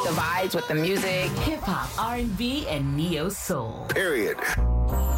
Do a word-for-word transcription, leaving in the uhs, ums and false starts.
the vibes with the music. Hip hop, R and B, and neo soul. Period.